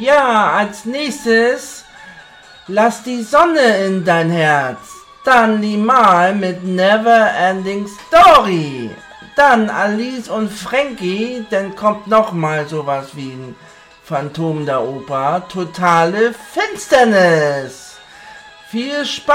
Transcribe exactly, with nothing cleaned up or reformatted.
Ja, als nächstes Lass die Sonne in dein Herz. Dann Limahl mit Never Ending Story. Dann Alice und Frankie, dann kommt nochmal sowas wie ein Phantom der Oper. Totale Finsternis. Viel Spaß!